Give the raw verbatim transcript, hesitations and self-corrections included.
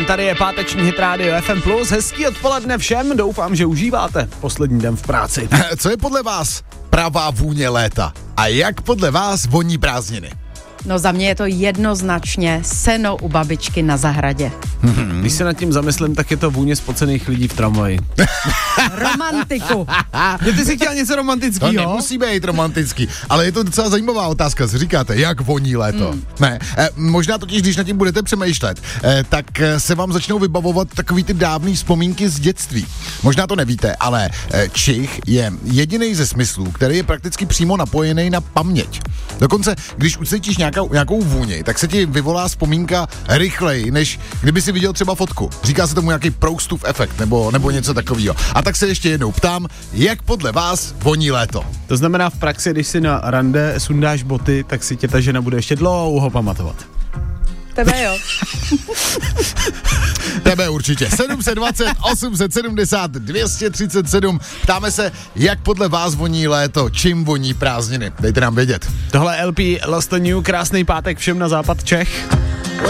sedm, tady je páteční hit rádio F M plus. Hezký odpoledne všem, doufám, že užíváte poslední den v práci. Co je podle vás pravá vůně léta? A jak podle vás voní prázdniny? No za mě je to jednoznačně seno u babičky na zahradě. Hmm. Když se nad tím zamyslím, tak je to vůně spocených lidí v tramvaji. Romantiku. Je ty si chtěl něco romantického? To nemusí být romantický, ale je to docela zajímavá otázka, si říkáte, jak voní léto. Hmm. Ne, eh, možná totiž, když nad tím budete přemýšlet, eh, tak eh, se vám začnou vybavovat takový ty dávný vzpomínky z dětství. Možná to nevíte, ale eh, čich je jediný ze smyslů, který je prakticky přímo napojený na paměť. Dokonce, když ucítíš nějakou, nějakou vůni, tak se ti vyvolá vzpomínka rychleji, než kdyby si viděl třeba fotku. Říká se tomu nějaký Proustův efekt, nebo, nebo něco takového. A tak se ještě jednou ptám, jak podle vás voní léto? To znamená v praxi, když si na rande sundáš boty, tak si tě ta žena bude ještě dlouho pamatovat. Tebe jo. Tebe určitě. sedm set dvacet, osm set sedmdesát, dvě stě třicet sedm. Ptáme se, jak podle vás voní léto, čím voní prázdniny. Dejte nám vědět. Tohle L P Lost on You, krásný pátek všem na západ Čech.